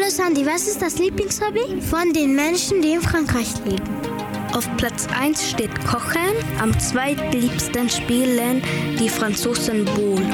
Hallo Sandy, was ist das Lieblingshobby von den Menschen, die in Frankreich leben? Auf Platz 1 steht Kochen, am zweitliebsten spielen die Franzosen Ball.